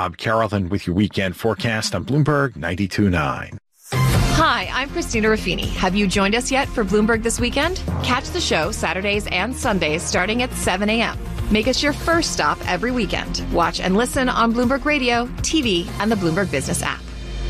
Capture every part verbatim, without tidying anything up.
Bob Carrollton with your weekend forecast on Bloomberg ninety-two point nine. Hi, I'm Christina Ruffini. Have you joined us yet for Bloomberg This Weekend? Catch the show Saturdays and Sundays starting at seven a.m. Make us your first stop every weekend. Watch and listen on Bloomberg Radio, T V, and the Bloomberg Business app.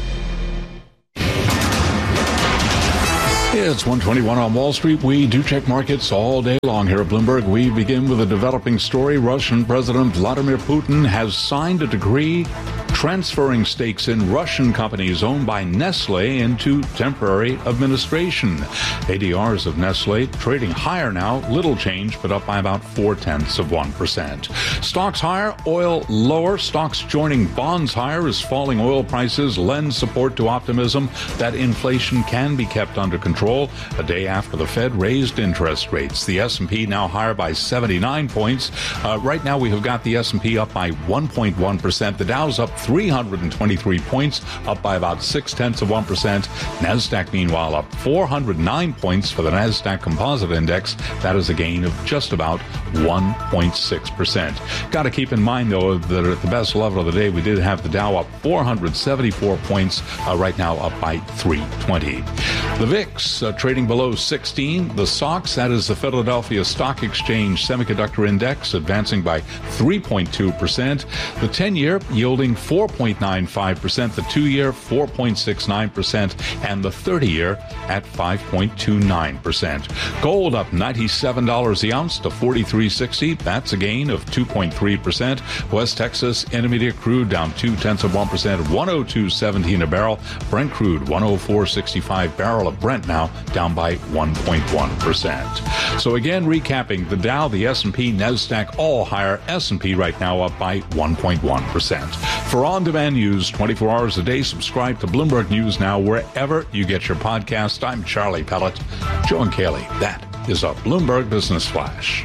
It's one twenty-one on Wall Street. We do check markets all day long here at Bloomberg. We begin with a developing story. Russian President Vladimir Putin has signed a decree transferring stakes in Russian companies owned by Nestle into temporary administration. A D Rs of Nestle trading higher now, little change, but up by about four-tenths of one percent. Stocks higher, oil lower. Stocks joining bonds higher as falling oil prices lend support to optimism that inflation can be kept under control a day after the Fed raised interest rates. The S and P now higher by seventy-nine points. Uh, right now we have got the S and P up by one point one percent. The Dow's up three hundred twenty-three points, up by about six-tenths of one percent. NASDAQ, meanwhile, up four hundred nine points for the NASDAQ Composite Index. That is a gain of just about one point six percent. Got to keep in mind, though, that at the best level of the day, we did have the Dow up four hundred seventy-four points, uh, right now up by three twenty. The V I X uh, trading below sixteen. The S O X, that is the Philadelphia Stock Exchange Semiconductor Index, advancing by three point two percent. The ten-year yielding four point nine five percent, the two-year four point six nine percent, and the thirty-year at five point two nine percent. Gold up ninety-seven dollars the ounce to forty-three sixty. That's a gain of two point three percent. West Texas Intermediate crude down two-tenths of one percent, one oh two seventeen a barrel. Brent crude one oh four sixty-five. Barrel of Brent now down by one point one percent. So again, recapping, the Dow, the S and P, NASDAQ all higher. S and P right now up by one point one percent. For on-demand news twenty-four hours a day, subscribe to Bloomberg News Now wherever you get your podcast. I'm Charlie Pellet. Joe and Kaylee, that is a Bloomberg Business Flash.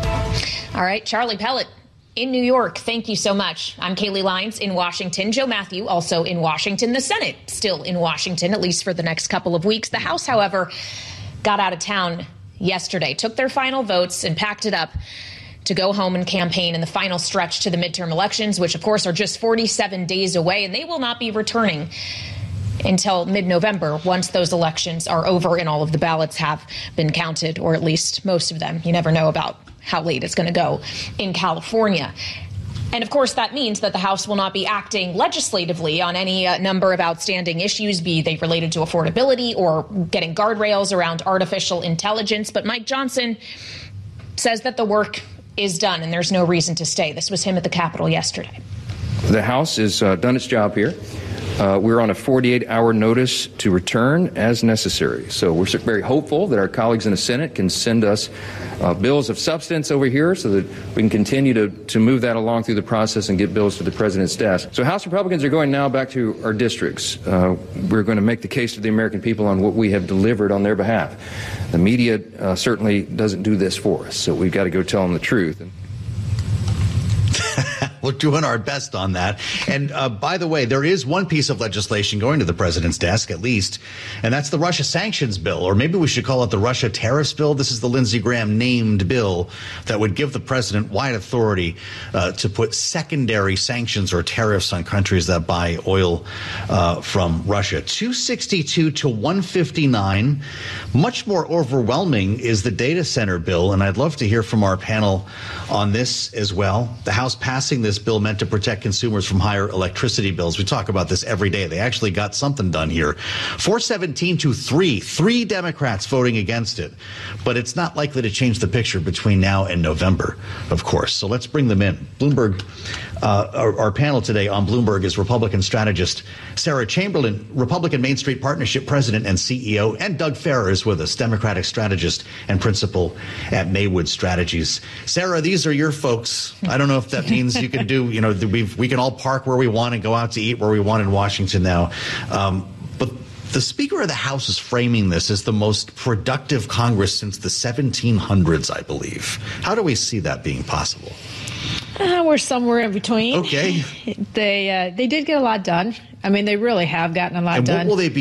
All right, Charlie Pellet in New York. Thank you so much. I'm Kaylee Lyons in Washington. Joe Matthew also in Washington. The Senate still in Washington, at least for the next couple of weeks. The House, however, got out of town yesterday, took their final votes and packed it up to go home and campaign in the final stretch to the midterm elections, which, of course, are just forty-seven days away, and they will not be returning until mid-November once those elections are over and all of the ballots have been counted, or at least most of them. You never know about how late it's going to go in California. And, of course, that means that the House will not be acting legislatively on any uh, number of outstanding issues, be they related to affordability or getting guardrails around artificial intelligence. But Mike Johnson says that the work is done and there's no reason to stay. This was him at the Capitol yesterday. The House has uh, done its job here. Uh, we're on a forty-eight hour notice to return as necessary. So we're very hopeful that our colleagues in the Senate can send us uh, bills of substance over here so that we can continue to, to move that along through the process and get bills to the president's desk. So House Republicans are going now back to our districts. Uh, we're going to make the case to the American people on what we have delivered on their behalf. The media uh, certainly doesn't do this for us, so we've got to go tell them the truth. We're doing our best on that. And uh, by the way, there is one piece of legislation going to the president's desk, at least, and that's the Russia sanctions bill, or maybe we should call it the Russia tariffs bill. This is the Lindsey Graham named bill that would give the president wide authority uh, to put secondary sanctions or tariffs on countries that buy oil uh, from Russia. two sixty-two to one fifty-nine. Much more overwhelming is the data center bill, and I'd love to hear from our panel on this as well. The House passing this bill meant to protect consumers from higher electricity bills. We talk about this every day. They actually got something done here. four seventeen to three. Three Democrats voting against it. But it's not likely to change the picture between now and November, of course. So let's bring them in. Bloomberg, uh, our, our panel today on Bloomberg is Republican strategist Sarah Chamberlain, Republican Main Street Partnership president and C E O, and Doug Farrar is with us, Democratic strategist and principal at Maywood Strategies. Sarah, these are your folks. I don't know if that means you can do, you know, we've, we can all park where we want and go out to eat where we want in Washington now. Um, but the Speaker of the House is framing this as the most productive Congress since the seventeen hundreds, I believe. How do we see that being possible? Uh, we're somewhere in between. Okay. They uh, they did get a lot done. I mean, they really have gotten a lot and done. And what will they be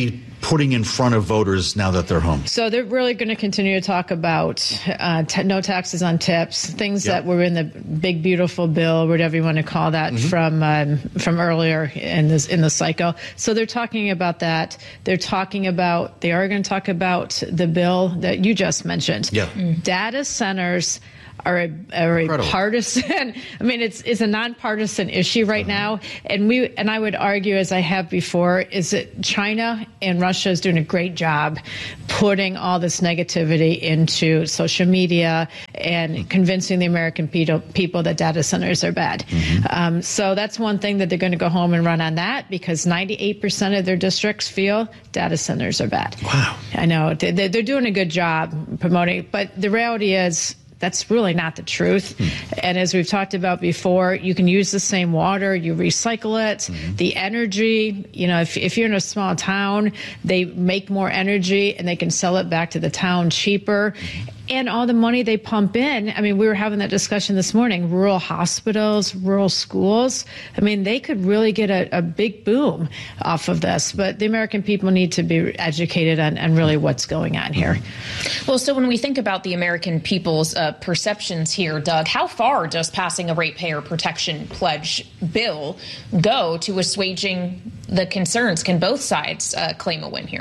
putting in front of voters now that they're home? So they're really going to continue to talk about uh, t- no taxes on tips, things yep. that were in the big beautiful bill, whatever you want to call that, mm-hmm. from um, from earlier in this in the cycle. So they're talking about that. They're talking about. They are going to talk about the bill that you just mentioned. Yeah. Mm. Data centers are a, are a partisan. I mean, it's it's a nonpartisan issue right uh-huh. now, and we and I would argue, as I have before, is that China and Russia is doing a great job putting all this negativity into social media and mm-hmm. convincing the American people people that data centers are bad. Mm-hmm. Um, so that's one thing that they're going to go home and run on that, because ninety-eight percent of their districts feel data centers are bad. Wow, I know they're, they're doing a good job promoting, but the reality is, that's really not the truth. Mm. And as we've talked about before, you can use the same water, you recycle it, mm-hmm. the energy, you know, if, if you're in a small town, they make more energy and they can sell it back to the town cheaper. Mm-hmm. And all the money they pump in, I mean, we were having that discussion this morning, rural hospitals, rural schools. I mean, they could really get a, a big boom off of this. But the American people need to be educated on, on really what's going on here. Well, so when we think about the American people's uh, perceptions here, Doug, how far does passing a ratepayer protection pledge bill go to assuaging the concerns? Can both sides uh, claim a win here?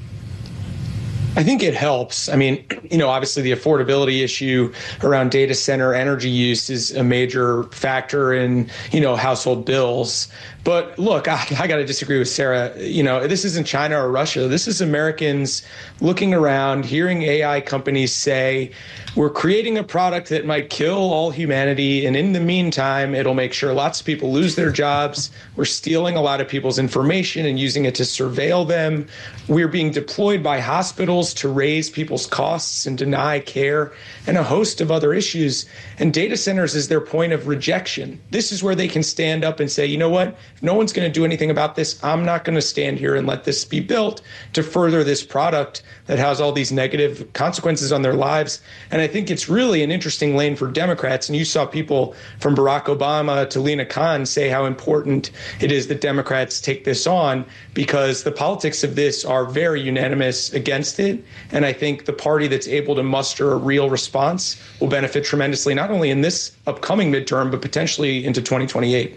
I think it helps. I mean, you know, obviously the affordability issue around data center energy use is a major factor in, you know, household bills. But look, I, I got to disagree with Sarah. You know, this isn't China or Russia. This is Americans looking around, hearing A I companies say, we're creating a product that might kill all humanity. And in the meantime, it'll make sure lots of people lose their jobs. We're stealing a lot of people's information and using it to surveil them. We're being deployed by hospitals to raise people's costs and deny care, and a host of other issues. And data centers is their point of rejection. This is where they can stand up and say, you know what? If no one's going to do anything about this, I'm not going to stand here and let this be built to further this product that has all these negative consequences on their lives. And I think it's really an interesting lane for Democrats. And you saw people from Barack Obama to Lina Khan say how important it is that Democrats take this on, because the politics of this are very unanimous against it. And I think the party that's able to muster a real response will benefit tremendously, not only in this upcoming midterm, but potentially into twenty twenty-eight.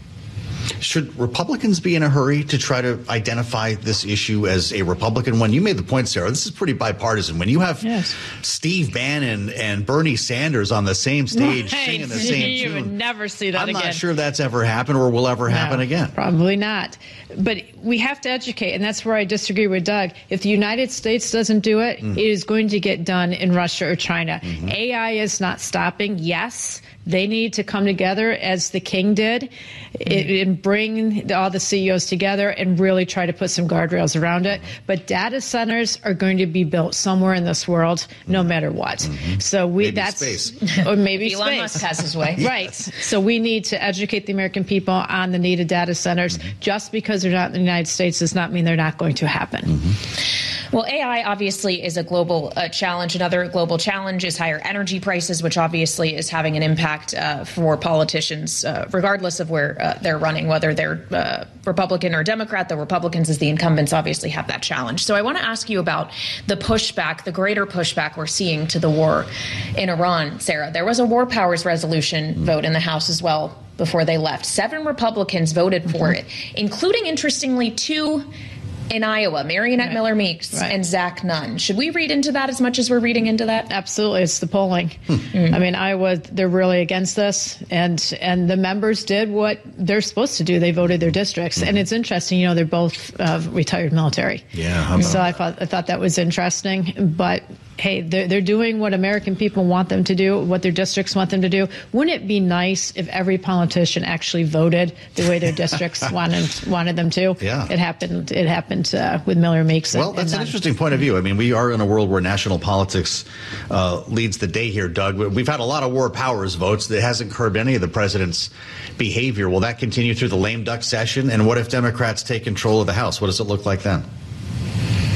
Should Republicans be in a hurry to try to identify this issue as a Republican one? You made the point, Sarah. This is pretty bipartisan. When you have yes. Steve Bannon and Bernie Sanders on the same stage right. singing the same you tune, would never see that I'm again. not sure that's ever happened or will ever no, happen again. Probably not. But we have to educate, and that's where I disagree with Doug. If the United States doesn't do it, mm. it is going to get done in Russia or China. Mm-hmm. A I is not stopping. Yes, they need to come together as the king did mm. and bring all the C E Os together and really try to put some guardrails around it. But data centers are going to be built somewhere in this world, no matter what. Mm-hmm. So we maybe that's space. Or maybe Elon space. Musk has his way. Right. So we need to educate the American people on the need of data centers. Mm-hmm. Just because they're not in the United States does not mean they're not going to happen. Mm-hmm. Well, A I obviously is a global uh, challenge. Another global challenge is higher energy prices, which obviously is having an impact uh, for politicians, uh, regardless of where uh, they're running, whether they're uh, Republican or Democrat. The Republicans, as the incumbents, obviously have that challenge. So I want to ask you about the pushback, the greater pushback we're seeing to the war in Iran. Sarah, there was a war powers resolution mm-hmm. vote in the House as well before they left. Seven Republicans voted for mm-hmm. it, including, interestingly, two in Iowa, Marionette right. Miller Meeks right. and Zach Nunn. Should we read into that as much as we're reading into that? Absolutely. It's the polling. Mm. I mean, Iowa, they're really against this. And and the members did what they're supposed to do. They voted their districts. Mm. And it's interesting, you know, they're both uh, retired military. Yeah. So I thought, I thought that was interesting. But hey, they're, they're doing what American people want them to do, what their districts want them to do. Wouldn't it be nice if every politician actually voted the way their districts wanted wanted them to? Yeah. It happened. It happened uh, with Miller Meeks. Well, and, that's and an interesting point of view. I mean, we are in a world where national politics uh, leads the day here, Doug. We've had a lot of war powers votes that hasn't curbed any of the president's behavior. Will that continue through the lame duck session? And what if Democrats take control of the House? What does it look like then?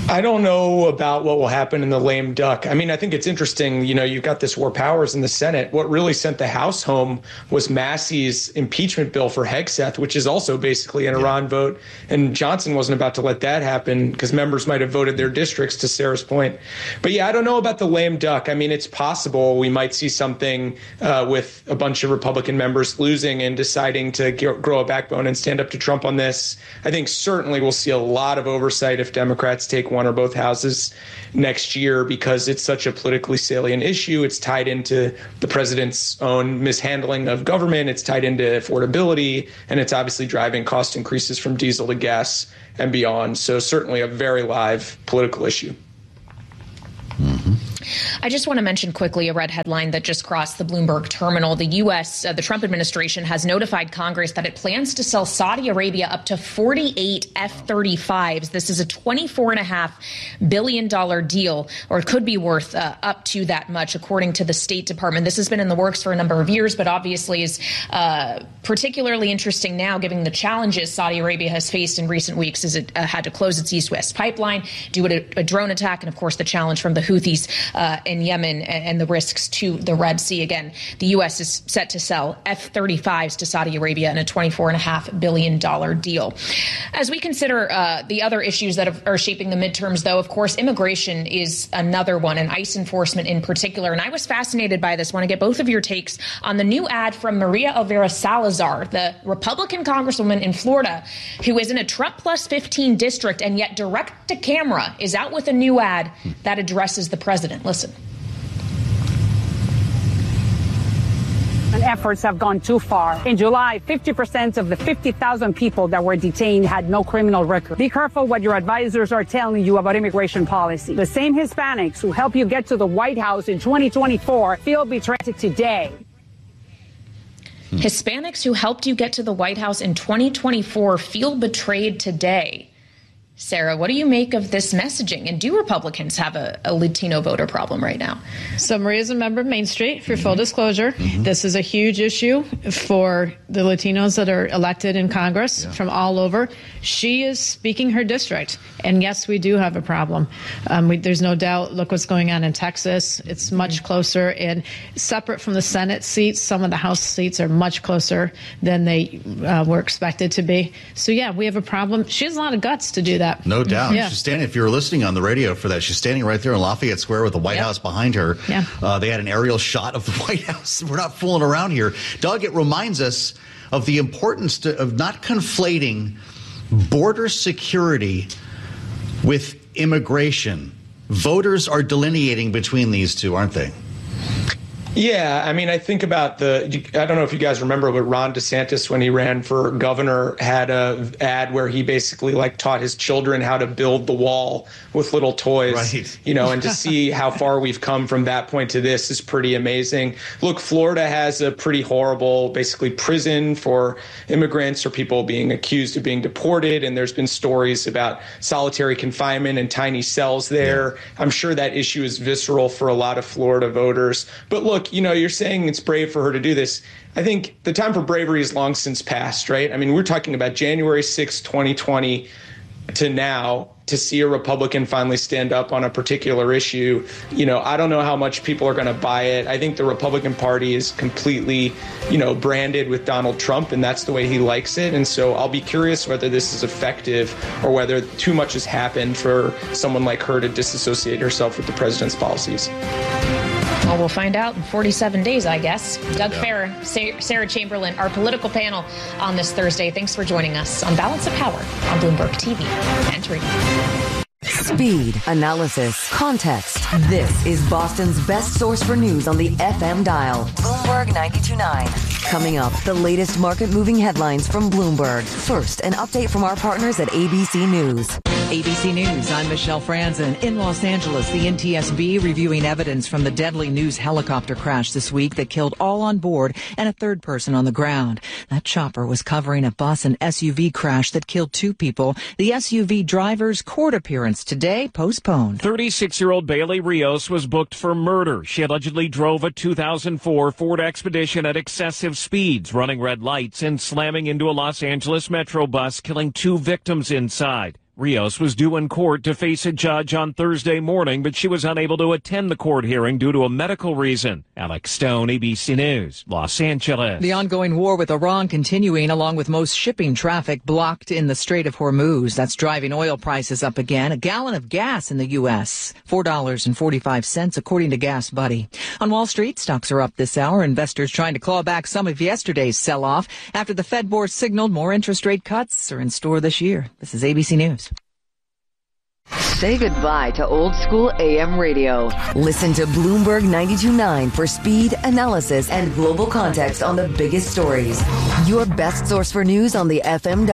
I don't know about what will happen in the lame duck. I mean, I think it's interesting. You know, you've got this war powers in the Senate. What really sent the House home was Massey's impeachment bill for Hegseth, which is also basically an yeah. Iran vote. And Johnson wasn't about to let that happen because members might have voted their districts, to Sarah's point. But yeah, I don't know about the lame duck. I mean, it's possible we might see something uh, with a bunch of Republican members losing and deciding to get, grow a backbone and stand up to Trump on this. I think certainly we'll see a lot of oversight if Democrats take one or both houses next year, because it's such a politically salient issue. It's tied into the president's own mishandling of government. It's tied into affordability, and it's obviously driving cost increases from diesel to gas and beyond. So certainly a very live political issue. Mm-hmm. I just want to mention quickly a red headline that just crossed the Bloomberg terminal. The U S, uh, the Trump administration has notified Congress that it plans to sell Saudi Arabia up to forty-eight F thirty-fives. This is a twenty-four point five billion dollars deal, or it could be worth uh, up to that much, according to the State Department. This has been in the works for a number of years, but obviously is uh, particularly interesting now, given the challenges Saudi Arabia has faced in recent weeks as it uh, had to close its East-West pipeline due to a, a drone attack, and of course the challenge from the Houthis Uh, in Yemen and the risks to the Red Sea. Again, the U S is set to sell F thirty-fives to Saudi Arabia in a twenty-four point five billion dollars deal. As we consider uh, the other issues that are shaping the midterms, though, of course, immigration is another one, and ICE enforcement in particular. And I was fascinated by this. I want to get both of your takes on the new ad from Maria Elvira Salazar, the Republican congresswoman in Florida, who is in a Trump plus fifteen district, and yet direct to camera is out with a new ad that addresses the president. Listen. Efforts have gone too far. In July, fifty percent of the fifty thousand people that were detained had no criminal record. Be careful what your advisors are telling you about immigration policy. The same Hispanics who help you get to the White House in twenty twenty-four feel betrayed today. Hispanics who helped you get to the White House in twenty twenty-four feel betrayed today. Sarah, what do you make of this messaging? And do Republicans have a, a Latino voter problem right now? So Maria's a member of Main Street, for mm-hmm. full disclosure. Mm-hmm. This is a huge issue for the Latinos that are elected in Congress yeah. from all over. She is speaking her district. And yes, we do have a problem. Um, we, there's no doubt. Look what's going on in Texas. It's much mm-hmm. closer. And separate from the Senate seats, some of the House seats are much closer than they uh, were expected to be. So, yeah, we have a problem. She has a lot of guts to do that. No doubt. Yeah. She's standing, if you were listening on the radio for that, she's standing right there in Lafayette Square with the White yep. House behind her. Yeah. Uh, they had an aerial shot of the White House. We're not fooling around here. Doug, it reminds us of the importance to, of not conflating border security with immigration. Voters are delineating between these two, aren't they? Yeah, I mean, I think about the, I don't know if you guys remember, but Ron DeSantis, when he ran for governor, had a ad where he basically like taught his children how to build the wall with little toys, right. you know, and to see how far we've come from that point to this is pretty amazing. Look, Florida has a pretty horrible, basically prison for immigrants or people being accused of being deported. And there's been stories about solitary confinement and tiny cells there. Yeah. I'm sure that issue is visceral for a lot of Florida voters. But look, you know, you're saying it's brave for her to do this. I think the time for bravery is long since passed, right? I mean, we're talking about January sixth, twenty twenty to now to see a Republican finally stand up on a particular issue. You know, I don't know how much people are going to buy it. I think the Republican Party is completely, you know, branded with Donald Trump, and that's the way he likes it. And so I'll be curious whether this is effective or whether too much has happened for someone like her to disassociate herself with the president's policies. Well, we'll find out in forty-seven days, I guess. Doug yeah. Farah, Sarah Chamberlain, our political panel on this Thursday. Thanks for joining us on Balance of Power on Bloomberg T V and radio. Speed, analysis, context. This is Boston's best source for news on the F M dial. Bloomberg ninety-two point nine. Coming up, the latest market-moving headlines from Bloomberg. First, an update from our partners at A B C News. A B C News, I'm Michelle Franzen. In Los Angeles, the N T S B reviewing evidence from the deadly news helicopter crash this week that killed all on board and a third person on the ground. That chopper was covering a bus and S U V crash that killed two people. The S U V driver's court appearance today postponed. thirty-six-year-old Bailey Rios was booked for murder. She allegedly drove a two thousand four Ford Expedition at excessive speeds, running red lights and slamming into a Los Angeles Metro bus, killing two victims inside. Rios was due in court to face a judge on Thursday morning, but she was unable to attend the court hearing due to a medical reason. Alex Stone, A B C News, Los Angeles. The ongoing war with Iran continuing, along with most shipping traffic blocked in the Strait of Hormuz. That's driving oil prices up again. A gallon of gas in the U S, four dollars and forty-five cents, according to Gas Buddy. On Wall Street, stocks are up this hour. Investors trying to claw back some of yesterday's sell-off after the Fed board signaled more interest rate cuts are in store this year. This is A B C News. Say goodbye to old school A M radio. Listen to Bloomberg ninety-two point nine for speed, analysis, and global context on the biggest stories. Your best source for news on the F M